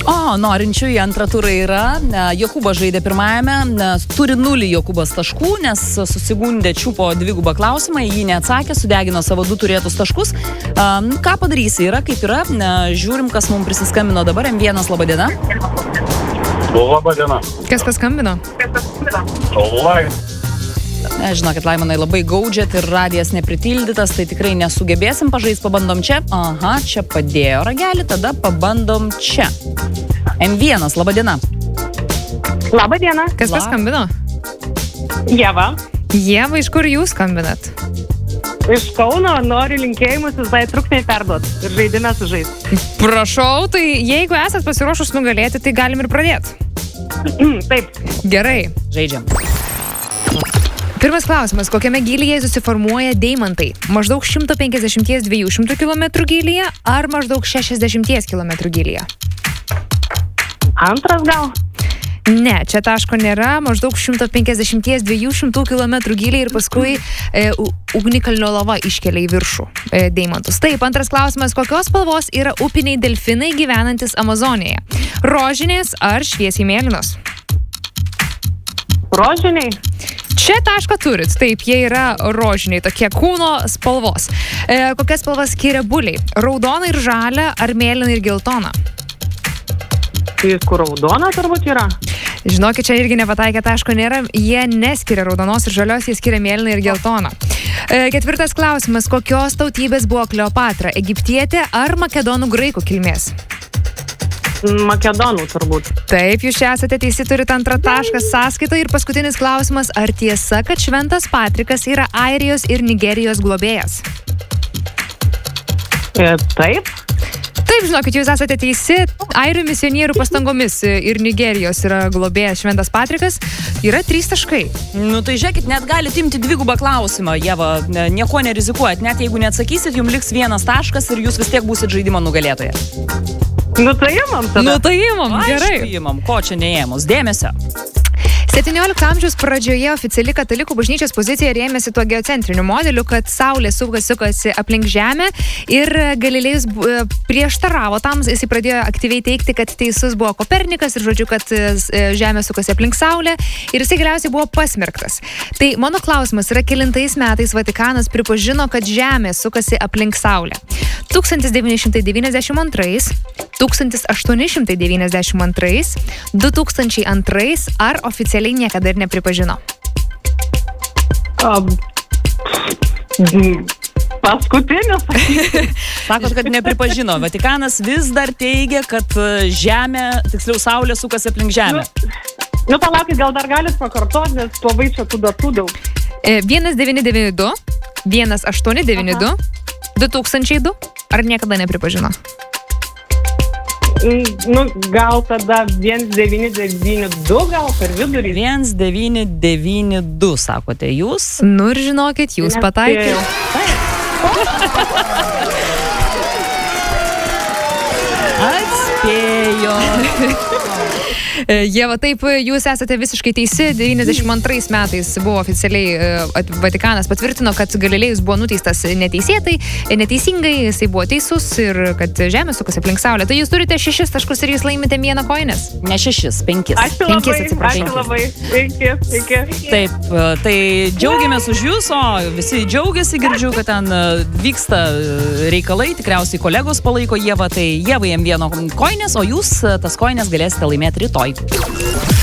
Norinčių į antrą turą yra. Jokūbas žaidė pirmajame, turi 0 Jokūbas taškų, nes susigundė čiupo 2 klausimą, jį neatsakė, sudegino savo 2 turėtus taškus. Ką padarysi, yra kaip yra. Žiūrim, kas mums prisiskambino dabar. M1, laba diena. Labą dieną. Kas paskambino? Žinokit, Laimonai, labai gaudžiat ir radijas nepritildytas, tai tikrai nesugebėsim pažaisti, pabandom čia. Aha, čia padėjo ragelį, tada pabandom čia. M1, laba diena. Labą dieną. Kas paskambino? Ieva. Ieva, iš kur jūs skambinat? Iš Kauno, noriu linkėjimus visai trukmei perduot ir žaidime sužaisti. Prašau, tai jeigu esat pasiruošus nugalėti, tai galim ir pradėti. Taip. Gerai. Žaidžiam. Pirmas klausimas. Kokiame gylyje susiformuoja deimantai? Maždaug 150-200 km gylyje ar maždaug 60 km gylyje? Antras gal? Ne, čia taško nėra. Maždaug 150-200 km gylyje ir paskui ugnikalnio lava iškelia į viršų deimantus. Taip, antras klausimas. Kokios spalvos yra upiniai delfinai gyvenantis Amazonėje? Rožinės ar šviesiai mėlynos? Rožiniai. Čia tašką turit, taip, jie yra rožiniai, tokie kūno spalvos. Kokias spalvas skiria buliai? Raudona ir žalia ar mėlyna ir geltona? Tai kur raudona turbūt yra? Žinokit, čia irgi nepataikė, taško nėra, jie neskiria raudonos ir žalios, jie skiria mėlyną ir geltoną. Ketvirtas klausimas, kokios tautybės buvo Kleopatra? Egiptietė ar makedonų graikų kilmės? Makedonų turbūt. Taip, jūs čia esate teisi, turite antrą tašką sąskaitą. Ir paskutinis klausimas, ar tiesa, kad Šventas Patrikas yra Airijos ir Nigerijos globėjas? Taip. Taip, žinokit, jūs esate teisi, airių misionierių pastangomis ir Nigerijos yra globėjas Šventas Patrikas. Yra 3 taškai. Nu tai žiūrėkit, net galite imti 2 klausimą, Ieva, nieko nerizikuojat. Net jeigu neatsakysit, jums liks 1 taškas ir jūs vis tiek būsit žaidimo nugalėtoje. Nu tai imam tada. Nu tai imam, gerai. Aišku, imam, ko čia neėmus. Dėmesio. 17 amžiaus pradžioje oficiali katalikų bažnyčios pozicija rėmėsi tuo geocentriniu modeliu, kad Saulė sukasi aplink Žemę ir Galilėjus prieštaravo tam, jis pradėjo aktyviai teikti, kad teisus buvo Kopernikas ir žodžiu, kad Žemė sukasi aplink Saulę ir jis galiausiai buvo pasmerktas. Tai mano klausimas yra, kelintais metais Vatikanas pripažino, kad Žemė sukasi aplink Saulę. 1992, 1892, 2002 ar oficialiai niekada ir nepripažino? Paskutinis. Sakot, kad nepripažino. Vatikanas vis dar teigia, kad Žemė, tiksliau Saulė sukasi aplink Žemę. Nu palaukit, gal dar galit pakartoti, nes labai čia tų datų daug. 1992, 1892, 2002 ar niekada nepripažino? Nu, gal tada 1992, gal per vidurį. 1992, sakote jūs. Nu ir žinokit, jūs pataikėte. Atspėjo. Ieva, taip, jūs esate visiškai teisi. 92 metais buvo oficialiai Vatikanas patvirtino, kad Galilėjus buvo nuteistas neteisingai, jisai buvo teisus ir kad Žemė sukasi aplink Saulę. Tai jūs turite 6 taškus ir jūs laimite 1 koinės. Ne 6, 5. Ačiū labai. Iki. Taip, tai džiaugiamės už jūs, o visi džiaugiasi, girdžiu, kad ten vyksta reikalai, tikriausiai kolegos palaiko Ievą, tai Ievai M1 koinės, o jūs tas koinės galėsite laimėti rytoj.